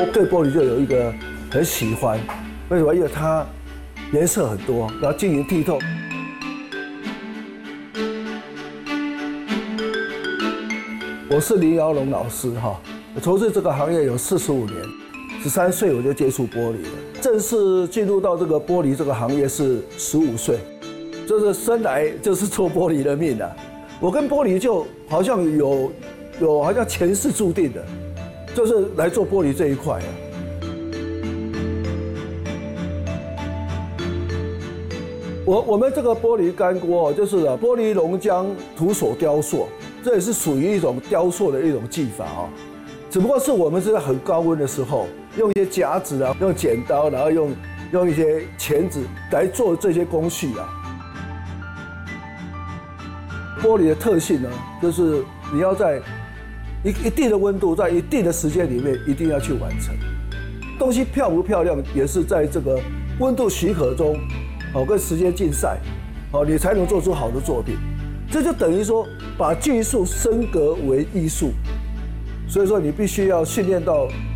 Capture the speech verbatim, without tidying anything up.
我对玻璃就有一个很喜欢，为什么？因为它颜色很多，然后晶莹剔透。我是林尧龙老师哈，我从事这个行业有四十五年，十三岁我就接触玻璃了，正式进入到这个玻璃这个行业是十五岁，就是生来就是做玻璃的命啊。我跟玻璃就好像有有好像前世注定的，就是来做玻璃这一块啊。我我们这个玻璃干锅就是玻璃龙浆徒手雕塑，这也是属于一种雕塑的一种技法啊。只不过是我们是在很高温的时候，用一些夹子啊，用剪刀，然后用用一些钳子来做这些工序啊。玻璃的特性呢，就是你要在一一定的温度，在一定的时间里面，一定要去完成。东西漂不漂亮，也是在这个温度许可中，哦，跟时间竞赛，哦，你才能做出好的作品。这就等于说，把技术升格为艺术。所以说，你必须要训练到